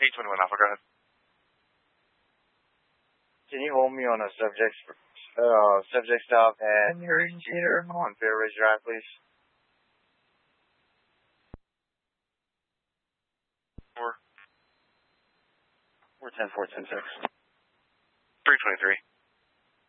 821 Alpha, go ahead. Can you hold me on a subject stop at Heritage Theater on Fair Ridge Drive, please? 410, 410, 410, 6. 323.